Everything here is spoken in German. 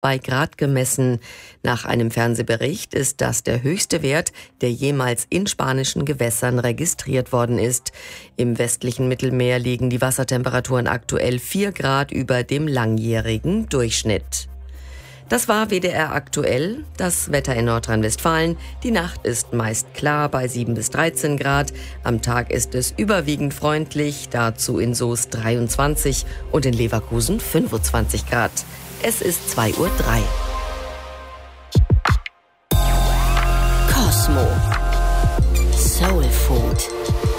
2 Grad gemessen. Nach einem Fernsehbericht ist das der höchste Wert, der jemals in spanischen Gewässern registriert worden ist. Im westlichen Mittelmeer liegen die Wassertemperaturen aktuell 4 Grad über dem langjährigen Durchschnitt. Das war WDR aktuell, das Wetter in Nordrhein-Westfalen. Die Nacht ist meist klar bei 7 bis 13 Grad. Am Tag ist es überwiegend freundlich, dazu in Soest 23 und in Leverkusen 25 Grad. Es ist 2:03 Uhr. Cosmo. Soul Food.